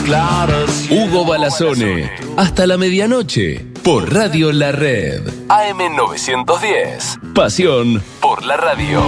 Hugo Balazone, hasta la medianoche, por Radio La Red. AM 910. Pasión por la radio.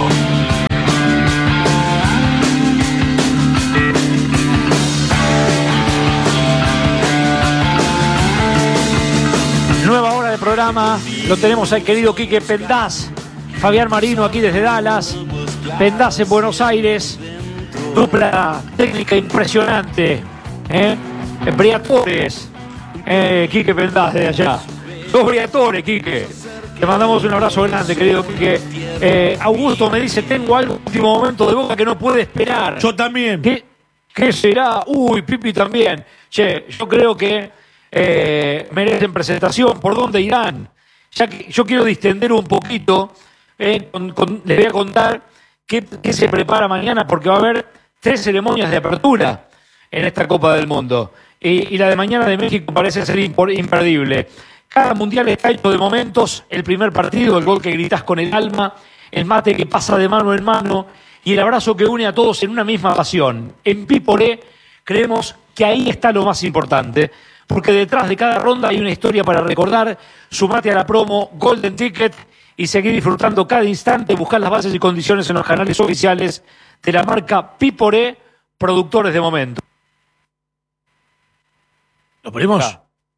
Nueva hora de programa, lo tenemos al querido Quique Pendaz, Fabián Marino aquí desde Dallas, Pendaz en Buenos Aires, dupla técnica impresionante, Briatores, Quique Pendaz de allá, dos Briatores, Quique, te mandamos un abrazo grande, querido Quique. Augusto me dice, tengo algo último momento de Boca que no puede esperar. Yo también. ¿Qué será? Uy, Pipi también. Che, yo creo que merecen presentación. ¿Por dónde irán? Ya que yo quiero distender un poquito, les voy a contar qué se prepara mañana, porque va a haber 3 ceremonias de apertura en esta Copa del Mundo. Y la de mañana de México parece ser imperdible. Cada mundial está hecho de momentos: el primer partido, el gol que gritás con el alma, el mate que pasa de mano en mano y el abrazo que une a todos en una misma pasión. En Piporé creemos que ahí está lo más importante, porque detrás de cada ronda hay una historia para recordar. Sumate a la promo Golden Ticket y seguir disfrutando cada instante. Buscar las bases y condiciones en los canales oficiales de la marca Piporé, productores de momento. ¿Lo ponemos?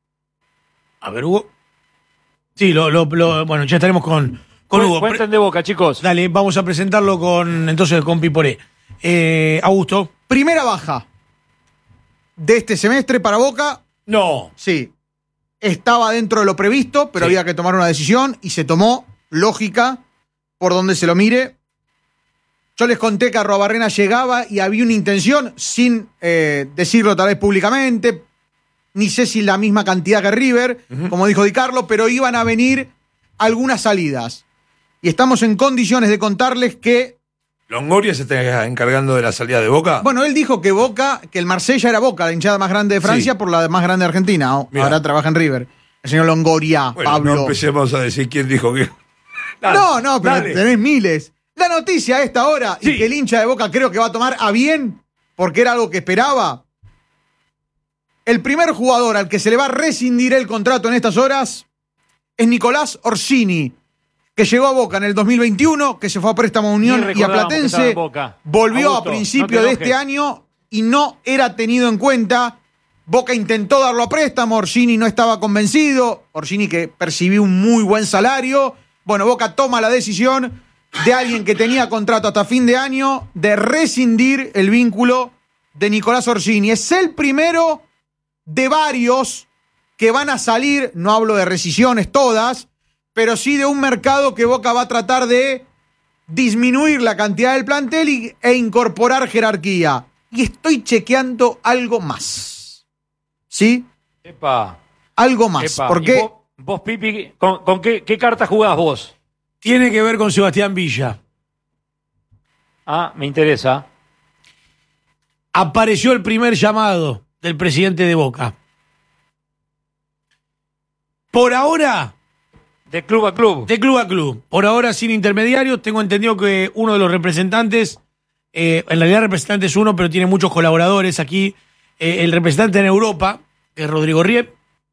A ver, Hugo. Sí, bueno, ya estaremos con Hugo. Cuenten de Boca, chicos. Dale, vamos a presentarlo con Piporé. Augusto. Primera baja de este semestre para Boca. No. Sí. Estaba dentro de lo previsto, pero había que tomar una decisión y se tomó, lógica, por donde se lo mire. Yo les conté que Arruabarrena llegaba y había una intención, sin decirlo tal vez públicamente, ni sé si la misma cantidad que River, como dijo Di Carlo, pero iban a venir algunas salidas. Y estamos en condiciones de contarles que... ¿Longoria se está encargando de la salida de Boca? Bueno, él dijo que que el Marsella era Boca, la hinchada más grande de Francia, por la más grande de Argentina. Ahora trabaja en River. El señor Longoria, bueno, Pablo. No empecemos a decir quién dijo que... No, pero tenés miles. La noticia a esta hora, y que el hincha de Boca creo que va a tomar a bien, porque era algo que esperaba. El primer jugador al que se le va a rescindir el contrato en estas horas es Nicolás Orsini, que llegó a Boca en el 2021, que se fue a préstamo a Unión y a Platense, volvió Augusto, a principio de este año y no era tenido en cuenta. Boca intentó darlo a préstamo, Orsini no estaba convencido, Orsini que percibió un muy buen salario. Bueno, Boca toma la decisión de alguien que tenía contrato hasta fin de año de rescindir el vínculo de Nicolás Orsini. Es el primero de varios que van a salir, no hablo de rescisiones todas, pero sí de un mercado que Boca va a tratar de disminuir la cantidad del plantel e incorporar jerarquía. Y estoy chequeando algo más. ¿Sí? Epa. Algo más. Epa. ¿Por qué? Vos, Pipi, ¿con qué carta jugás vos? Tiene que ver con Sebastián Villa. Ah, me interesa. Apareció el primer llamado del presidente de Boca. Por ahora... De club a club. De club a club. Por ahora sin intermediarios. Tengo entendido que uno de los representantes, en realidad representante es uno, pero tiene muchos colaboradores aquí. El representante en Europa, que es Rodrigo Riep.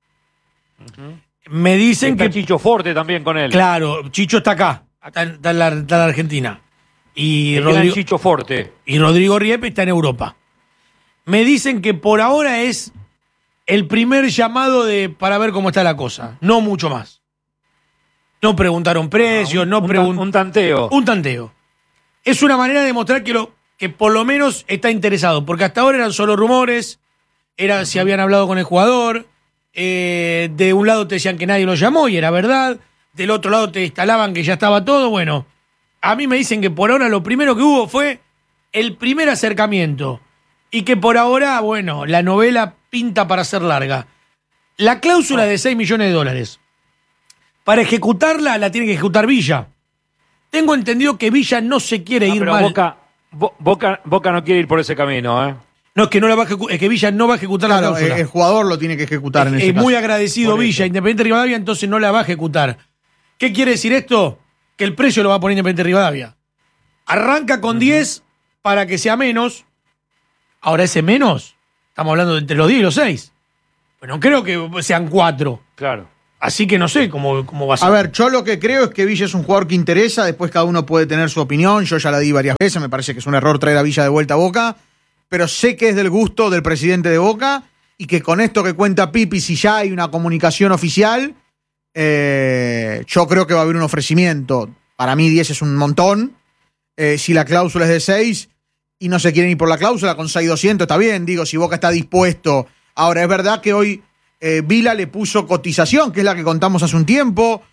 Me dicen que... Chicho Forte también con él. Claro, Chicho está acá. Está en la Argentina. Y Chicho Forte. Y Rodrigo Riep está en Europa. Me dicen que por ahora es el primer llamado para ver cómo está la cosa. No mucho más. No preguntaron precios, un tanteo. Un tanteo. Es una manera de mostrar que por lo menos está interesado, porque hasta ahora eran solo rumores, era si habían hablado con el jugador, de un lado te decían que nadie lo llamó y era verdad, del otro lado te instalaban que ya estaba todo. Bueno, a mí me dicen que por ahora lo primero que hubo fue el primer acercamiento y que por ahora, bueno, la novela pinta para ser larga. La cláusula de $6 millones. Para ejecutarla, la tiene que ejecutar Villa. Tengo entendido que Villa no se quiere ir pero mal. Boca no quiere ir por ese camino, ¿eh? No, es que no la va a ejecutar, es que Villa no va a ejecutar la cláusula. El jugador lo tiene que ejecutar en ese caso. Es muy agradecido Villa, Independiente Rivadavia, entonces no la va a ejecutar. ¿Qué quiere decir esto? Que el precio lo va a poner Independiente Rivadavia. Arranca con 10 para que sea menos. Ahora ese menos Estamos hablando de entre los 10 y los 6. Pues no creo que sean 4. Claro. Así que no sé cómo va a ser. A ver, yo lo que creo es que Villa es un jugador que interesa, después cada uno puede tener su opinión, yo ya la di varias veces, me parece que es un error traer a Villa de vuelta a Boca, pero sé que es del gusto del presidente de Boca y que con esto que cuenta Pipi, si ya hay una comunicación oficial, yo creo que va a haber un ofrecimiento. Para mí 10 es un montón. Si la cláusula es de 6 y no se quieren ir por la cláusula, con 6.200 está bien, digo, si Boca está dispuesto. Ahora, es verdad que hoy Vila le puso cotización, que es la que contamos hace un tiempo.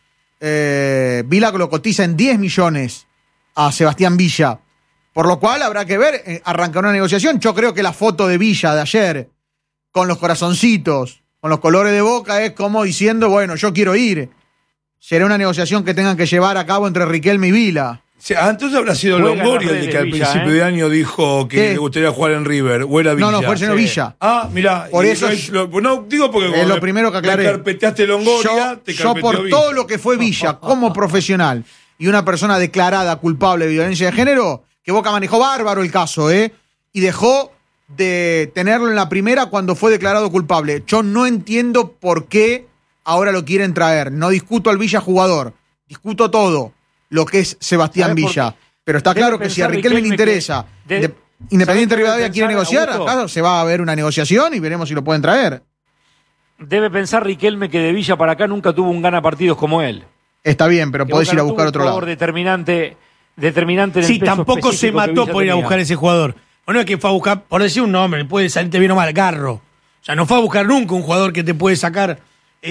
Vila lo cotiza en 10 millones a Sebastián Villa. Por lo cual habrá que ver, arrancar una negociación. Yo creo que la foto de Villa de ayer, con los corazoncitos, con los colores de Boca, es como diciendo, bueno, yo quiero ir. Será una negociación que tengan que llevar a cabo entre Riquelme y Vila. Entonces habrá sido Longoria el de que al principio de año dijo que le gustaría jugar en River, o era Villa. No, fue el señor Villa. Mirá. Por eso no, digo porque es lo primero que aclaré. Te carpeteaste Longoria, yo por Villa. todo lo que fue Villa como profesional y una persona declarada culpable de violencia de género, que Boca manejó bárbaro el caso, y dejó de tenerlo en la primera cuando fue declarado culpable. Yo no entiendo por qué ahora lo quieren traer. No discuto al Villa jugador, discuto todo lo que es Sebastián Villa. Pero está claro que si a Riquelme le interesa, Independiente Rivadavia quiere negociar, acá se va a ver una negociación y veremos si lo pueden traer. Debe pensar Riquelme que de Villa para acá nunca tuvo un gana partidos como él. Está bien, pero podés ir a buscar otro lado. Determinante en el sí, peso tampoco se mató por ir a buscar ese jugador. No es que fue a buscar, por decir un nombre, puede salirte bien o mal, Garro. O sea, no fue a buscar nunca un jugador que te puede sacar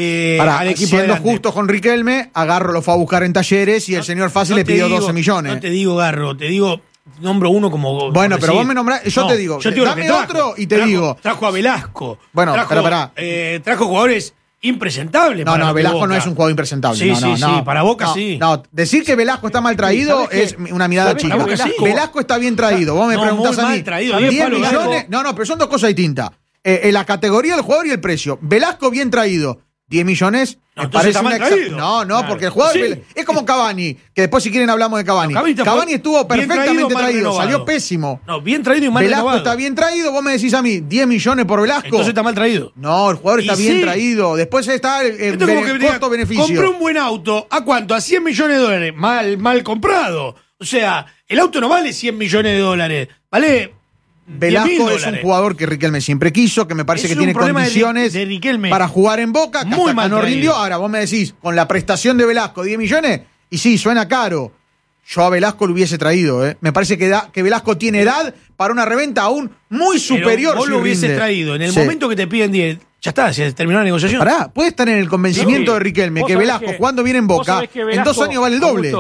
al equipo siendo adelante. justos con Riquelme, a Garro lo fue a buscar en Talleres y el señor Fácil le pidió 12 millones. No te digo Garro, te digo, nombro uno como... Bueno, pero vos me nombrás, yo te digo dame otro y te digo. Trajo a Velasco. Bueno, pero pará. Trajo jugadores impresentables. No, Velasco no es un jugador impresentable. Sí, para Boca sí. No, decir que Velasco está mal traído es una mirada chica. Velasco está bien traído. Vos me preguntás a mí. 10 millones. No, pero son dos cosas distintas. En la categoría del jugador y el precio. Velasco bien traído. 10 millones. No, parece mal traído. Claro. Porque el jugador es como Cavani, que después si quieren hablamos de Cavani. Cavani estuvo perfectamente traído, salió pésimo. No, bien traído y mal Velasco renovado. está bien traído, vos me decís a mí, 10 millones por Velasco. Entonces está mal traído. No, el jugador está bien traído. Después está el costo-beneficio. Compré un buen auto, ¿a cuánto? A 100 millones de dólares. Mal comprado. O sea, el auto no vale 100 millones de dólares. Vale... Velasco es un jugador que Riquelme siempre quiso, que me parece que tiene condiciones para jugar en Boca, que muy hasta mal no rindió. Ahora vos me decís, con la prestación de Velasco, 10 millones, y sí, suena caro. Yo a Velasco lo hubiese traído. Me parece que Velasco tiene edad para una reventa aún muy superior. Pero vos lo hubieses traído. En el momento que te piden 10, ya está, se terminó la negociación. Pará, puede estar en el convencimiento de Riquelme que Velasco, jugando bien en Boca, en 2 años vale el doble.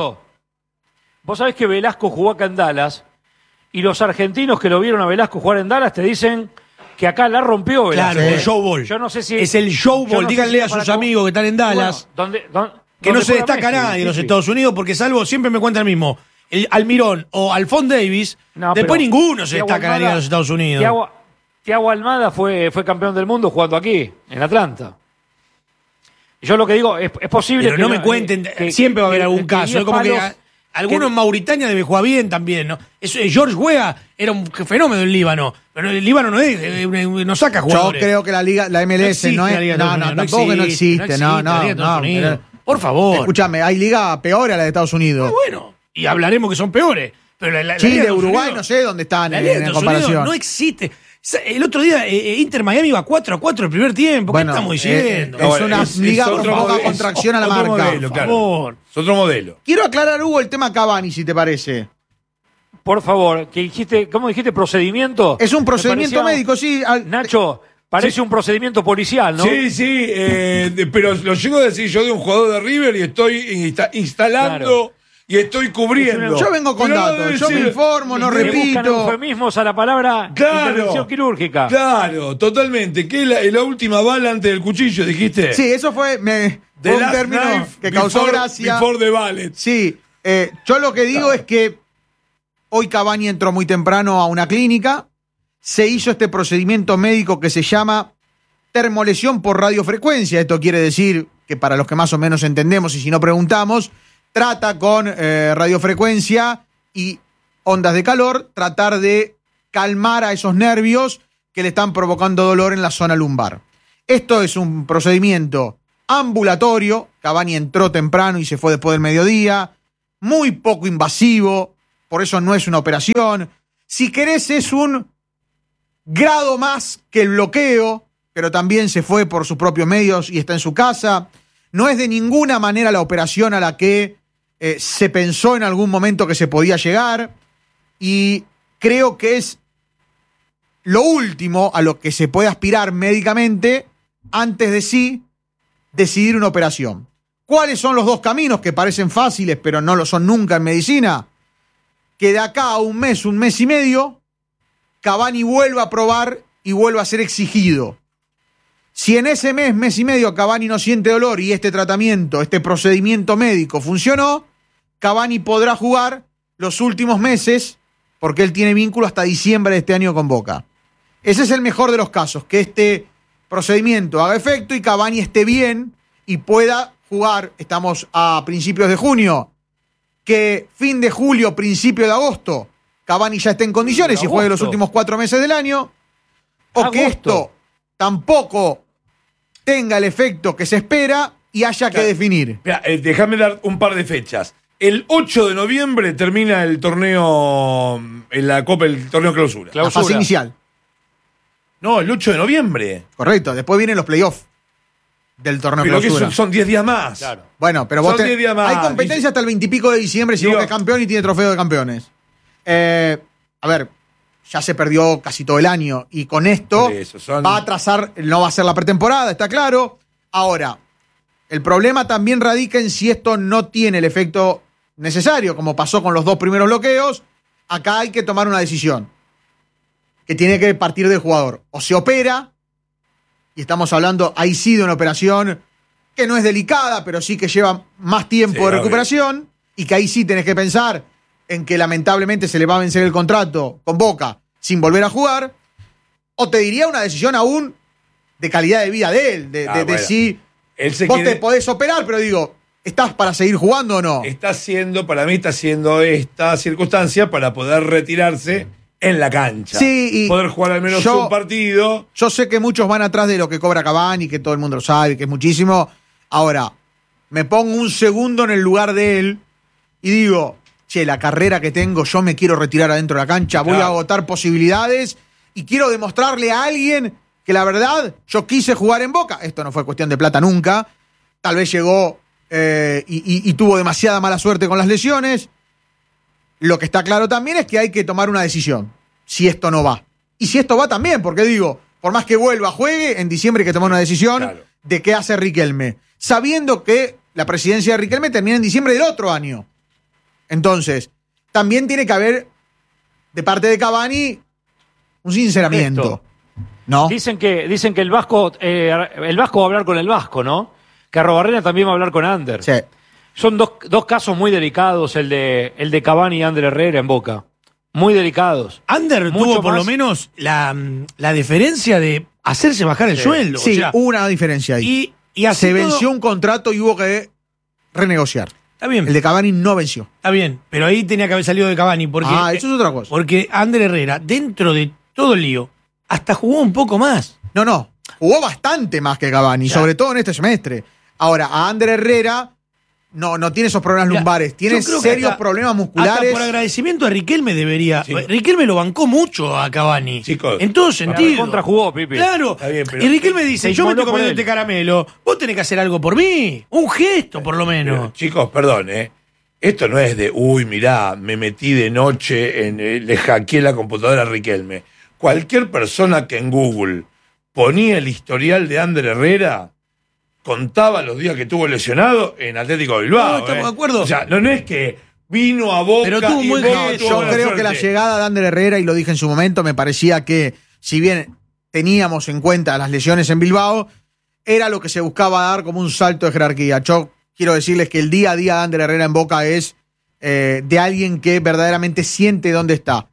Vos sabés que Velasco jugó acá en Dallas. Y los argentinos que lo vieron a Velasco jugar en Dallas te dicen que acá la rompió Velasco. Claro, el showball. Yo no sé si es el showball. Díganle a sus amigos que están en Dallas que no se destaca nadie en los Estados Unidos, porque salvo, siempre me cuenta el mismo, el Almirón o Alphonse Davis, después ninguno se destaca en la Liga de los Estados Unidos. Thiago Almada fue campeón del mundo jugando aquí, en Atlanta. Yo lo que digo, es posible pero no me cuenten, siempre va a haber algún caso. Es como que alguno en Mauritania debe jugar bien también, ¿no? George Weah era un fenómeno en Líbano, pero el Líbano no saca jugadores. Yo creo que la MLS no es. No, tampoco que no existe. No. Por favor. Escúchame, hay liga peor a la de Estados Unidos. Bueno, y hablaremos que son peores. Pero Chile, Uruguay, no sé dónde están en comparación. No existe. El otro día Inter Miami iba 4-4 el primer tiempo. ¿Qué estamos diciendo? Es una liga con poca contracción a la marca. Modelo, por favor. Es otro modelo. Quiero aclarar, Hugo, el tema Cavani, si te parece. Por favor, ¿cómo dijiste? ¿Procedimiento? Es un procedimiento médico, sí. Nacho, parece un procedimiento policial, ¿no? Sí, pero lo llego a decir yo de un jugador de River y estoy instalando... Claro. Y estoy cubriendo. Yo vengo con datos, yo me informo, no repito. Eufemismos a la palabra intervención quirúrgica. Claro, totalmente. ¿Qué es la última bala antes del cuchillo, dijiste? Sí, eso fue un término que causó gracia. Before the ballet. Sí, yo lo que digo es que hoy Cavani entró muy temprano a una clínica, se hizo este procedimiento médico que se llama termolesión por radiofrecuencia. Esto quiere decir que para los que más o menos entendemos y si no preguntamos, trata con radiofrecuencia y ondas de calor, tratar de calmar a esos nervios que le están provocando dolor en la zona lumbar. Esto es un procedimiento ambulatorio. Cavani entró temprano y se fue después del mediodía. Muy poco invasivo, por eso no es una operación. Si querés, es un grado más que el bloqueo, pero también se fue por sus propios medios y está en su casa. No es de ninguna manera la operación a la que se pensó en algún momento que se podía llegar, y creo que es lo último a lo que se puede aspirar médicamente antes de sí decidir una operación. ¿Cuáles son los dos caminos que parecen fáciles, pero no lo son nunca en medicina? Que de acá a un mes y medio, Cavani vuelva a probar y vuelva a ser exigido. Si en ese mes y medio Cavani no siente dolor y este tratamiento, este procedimiento médico funcionó, Cavani podrá jugar los últimos meses, porque él tiene vínculo hasta diciembre de este año con Boca. Ese es el mejor de los casos, que este procedimiento haga efecto y Cavani esté bien y pueda jugar. Estamos a principios de junio, que fin de julio, principio de agosto, Cavani ya esté en condiciones y juegue los últimos 4 meses del año, o que esto tampoco tenga el efecto que se espera y haya que definir. Mira, déjame dar un par de fechas. El 8 de noviembre termina el torneo, en la Copa, el torneo clausura. La fase inicial. No, el 8 de noviembre. Correcto, después vienen los playoffs del torneo Pero clausura. que son 10 días más. Claro. Bueno, pero vos Son 10 días más. hay competencia hasta el 20 y pico de diciembre si Digo, Boca es campeón y tiene trofeo de campeones. A ver, ya se perdió casi todo el año y con esto va a atrasar, no va a ser la pretemporada, está claro. Ahora, el problema también radica en si esto no tiene el efecto necesario, como pasó con los 2 primeros bloqueos. Acá hay que tomar una decisión que tiene que partir del jugador. O se opera, y estamos hablando ahí sí de una operación que no es delicada, pero sí que lleva más tiempo de recuperación, y que ahí sí tenés que pensar en que lamentablemente se le va a vencer el contrato con Boca sin volver a jugar. O te diría una decisión aún de calidad de vida de él, de si vos te podés operar, pero digo, ¿estás para seguir jugando o no? Para mí está haciendo esta circunstancia para poder retirarse en la cancha. Sí, y poder jugar al menos un partido. Yo sé que muchos van atrás de lo que cobra Cavani, que todo el mundo lo sabe, que es muchísimo. Ahora, me pongo un segundo en el lugar de él y digo, che, la carrera que tengo, yo me quiero retirar adentro de la cancha, voy a agotar posibilidades y quiero demostrarle a alguien que la verdad, yo quise jugar en Boca. Esto no fue cuestión de plata nunca. Tal vez llegó y tuvo demasiada mala suerte con las lesiones. Lo que está claro también es que hay que tomar una decisión, si esto no va. Y si esto va también, porque digo, por más que vuelva, juegue, en diciembre hay que tomar una decisión de qué hace Riquelme, sabiendo que la presidencia de Riquelme termina en diciembre del otro año. Entonces, también tiene que haber, de parte de Cavani, un sinceramiento. ¿No? Dicen que el Vasco va a hablar con el Vasco, ¿no? Que Arrobarrena también va a hablar con Ander. Sí. Son dos casos muy delicados, el de Cavani y Ander Herrera en Boca. Muy delicados. Ander tuvo por lo menos la deferencia de hacerse bajar el sueldo. Sí, o sea, hubo una diferencia ahí. Y así se venció un contrato y hubo que renegociar. Está bien. El de Cavani no venció. Está bien, pero ahí tenía que haber salido de Cavani. Porque, eso es otra cosa. Porque Ander Herrera, dentro de todo el lío, hasta jugó un poco más. No. Jugó bastante más que Cavani, sobre todo en este semestre. Ahora, a Ander Herrera no tiene esos problemas lumbares, tiene serios problemas musculares. Hasta por agradecimiento a Riquelme debería. Sí. Riquelme lo bancó mucho a Cavani. Chicos, en todo sentido. Contrajugó, Pipi. Claro. Bien, y Riquelme dice, yo me estoy comiendo este caramelo, vos tenés que hacer algo por mí. Un gesto, por lo menos. Pero, chicos, perdón, esto no es de, mirá, me metí de noche, le hackeé la computadora a Riquelme. Cualquier persona que en Google ponía el historial de Ander Herrera contaba los días que estuvo lesionado en Atlético de Bilbao. No, estamos de acuerdo. O sea, no es que vino a Boca. Pero tuvo muy yo creo que la llegada de Ander Herrera, y lo dije en su momento, me parecía que, si bien teníamos en cuenta las lesiones en Bilbao, era lo que se buscaba dar como un salto de jerarquía. Yo quiero decirles que el día a día de Ander Herrera en Boca es de alguien que verdaderamente siente dónde está.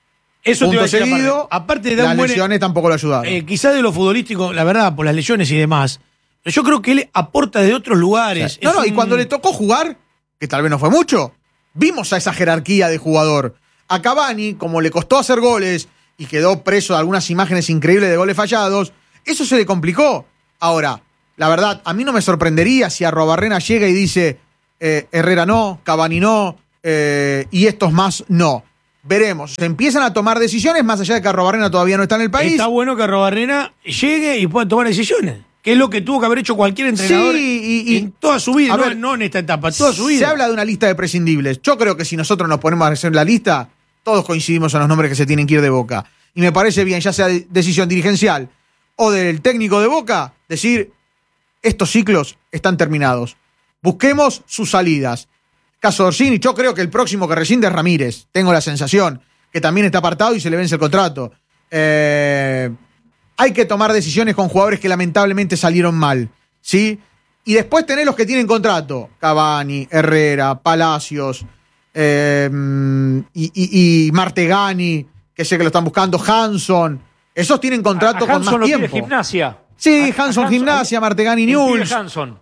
Eso punto te iba a decir, seguido, aparte de las lesiones tampoco lo ayudaron. Quizás de lo futbolístico, la verdad, por las lesiones y demás, yo creo que él aporta de otros lugares. O sea, y cuando le tocó jugar, que tal vez no fue mucho, vimos a esa jerarquía de jugador. A Cavani, como le costó hacer goles y quedó preso de algunas imágenes increíbles de goles fallados, eso se le complicó. Ahora, la verdad, a mí no me sorprendería si Arrobarrena llega y dice Herrera no, Cavani no, y estos más no. Veremos. Se empiezan a tomar decisiones más allá de que Arrobarrena todavía no está en el país. Está bueno que Arrobarrena llegue y pueda tomar decisiones. Que es lo que tuvo que haber hecho cualquier entrenador en toda su vida, no en esta etapa, toda su vida. Se habla de una lista de prescindibles. Yo creo que si nosotros nos ponemos a hacer la lista, todos coincidimos en los nombres que se tienen que ir de Boca. Y me parece bien, ya sea decisión dirigencial o del técnico de Boca, decir, estos ciclos están terminados. Busquemos sus salidas. Caso Orsini, yo creo que el próximo que rescinde es Ramírez. Tengo la sensación que también está apartado y se le vence el contrato. Hay que tomar decisiones con jugadores que lamentablemente salieron mal, ¿sí? Y después tenés los que tienen contrato. Cavani, Herrera, Palacios, y Martegani, que sé que lo están buscando, Hanson. Esos tienen contrato con más tiempo. Gimnasia. Sí, Hanson Gimnasia, Martegani Newell's.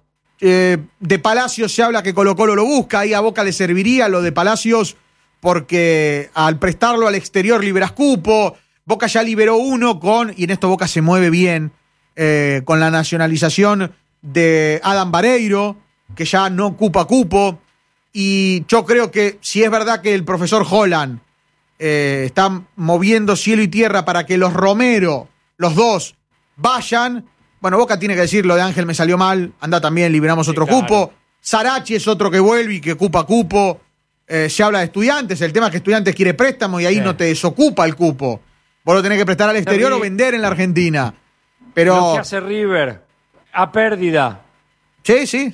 De Palacios se habla que Colo-Colo lo busca, ahí a Boca le serviría lo de Palacios porque al prestarlo al exterior liberas cupo. Boca ya liberó uno y en esto Boca se mueve bien, con la nacionalización de Adam Vareiro, que ya no ocupa cupo. Y yo creo que si es verdad que el profesor Holland está moviendo cielo y tierra para que los Romero, los dos, vayan, bueno, Boca tiene que decir lo de Ángel me salió mal, anda también, liberamos otro cupo. Sarachi es otro que vuelve y que ocupa cupo. Se habla de Estudiantes, el tema es que Estudiantes quiere préstamo y ahí no te desocupa el cupo. Vos lo tenés que prestar al exterior o vender en la Argentina. Pero lo que hace River, a pérdida. Sí.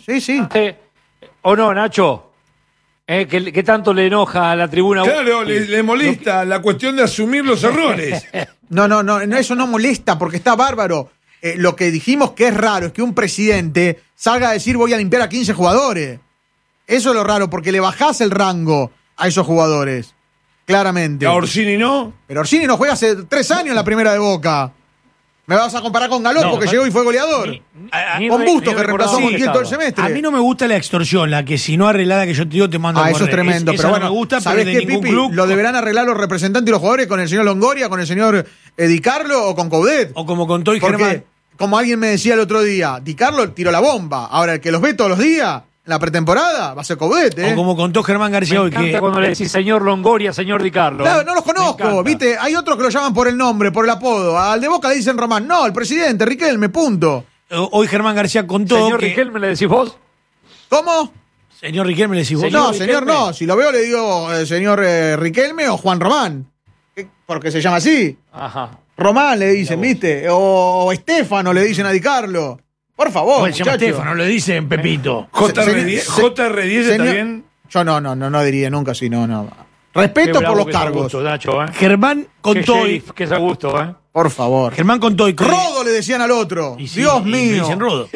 ¿O no, Nacho? ¿Qué tanto le enoja a la tribuna? Claro, le molesta la cuestión de asumir los errores. No, eso no molesta porque está bárbaro. Lo que dijimos que es raro es que un presidente salga a decir voy a limpiar a 15 jugadores. Eso es lo raro, porque le bajás el rango a esos jugadores. Claramente. ¿A Orsini no? Pero Orsini no juega hace 3 años en la primera de Boca. ¿Me vas a comparar con Galoppo, que llegó y fue goleador? Con Busto, que reemplazó a Montiel todo el semestre. A mí no me gusta la extorsión, la que si no arreglada que yo te digo te mando a correr. Eso es tremendo. Pero bueno, no me gusta, ¿sabés pero qué, Pipi? Lo deberán arreglar los representantes y los jugadores con el señor Longoria, con el señor Di Carlo o con Coudet. O como con Toy Porque, Germán. como alguien me decía el otro día, Di Carlo tiró la bomba. Ahora, el que los ve todos los días, en la pretemporada, va a ser Coudet, O como contó Germán García hoy. Me encanta cuando le decís señor Longoria, señor Di Carlo. Claro, no los conozco, ¿viste? Hay otros que lo llaman por el nombre, por el apodo. Al de Boca le dicen Román. No, el presidente, Riquelme, punto. Hoy Germán García contó ¿Señor Riquelme le decís vos? ¿Cómo? Señor Riquelme le decís vos. No, señor no. Si lo veo le digo señor Riquelme o Juan Román. Porque se llama así. Ajá. Román le dicen, ¿viste? O Estefano le dicen a Di Carlo. Por favor, se llama Estefano, le dicen Pepito. JR10 está bien. Yo no diría nunca así, no. Respeto por los cargos. Gusto, Nacho, Germán contó hoy. Que es a gusto, Por favor. Germán contó hoy. Rodo le decían al otro. Sí, Dios y mío. le dicen Rodo.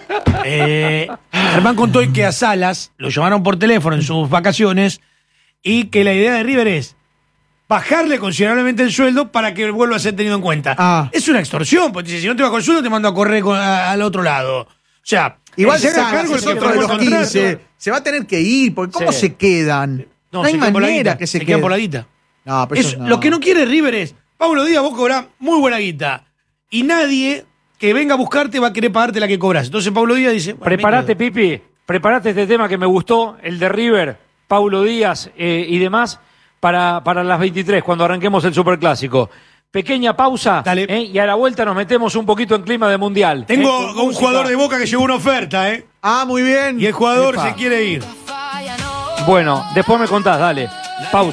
Germán contó hoy que a Salas lo llamaron por teléfono en sus vacaciones y que la idea de River es bajarle considerablemente el sueldo para que vuelva a ser tenido en cuenta. Es una extorsión, porque dice, si no te bajo el sueldo te mando a correr al otro lado. O sea, igual se Salas cargo es otro de los 15. Se va a tener que ir, porque ¿cómo se quedan? No hay manera que se queden por la guita. No, pero Lo que no quiere River es, Pablo Díaz, vos cobrás muy buena guita. Y nadie que venga a buscarte va a querer pagarte la que cobras. Entonces Pablo Díaz dice... Prepárate, Pipi. Prepárate este tema que me gustó, el de River, Pablo Díaz y demás, para las 23, cuando arranquemos el Superclásico. Pequeña pausa. Dale. Y a la vuelta nos metemos un poquito en clima de mundial. Tengo un jugador de Boca que llegó una oferta, muy bien. Y el jugador se quiere ir. Bueno, después me contás, dale. Pausa.